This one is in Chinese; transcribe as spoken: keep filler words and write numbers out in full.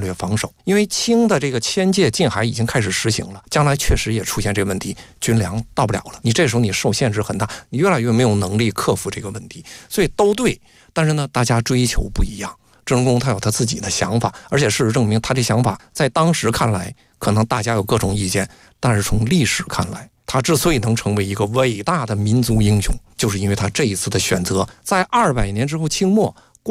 略防守，因为清的这个迁界禁海已经开始实行了，将来确实也出现这个问题，军粮到不了了，你这时候你受限制很大，你越来越没有能力克服这个问题，所以都对，但是呢，大家追求不一样。郑成功他有他自己的想法，而且事实证明，他这想法在当时看来，可能大家有各种意见，但是从历史看来，他之所以能成为一个伟大的民族英雄，就是因为他这一次的选择，在二百年之后清末